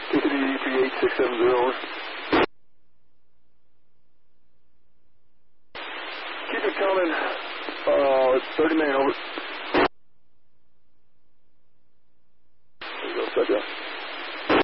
TCD 3870, over. Keep it coming. 30 man, over. There you go, set down.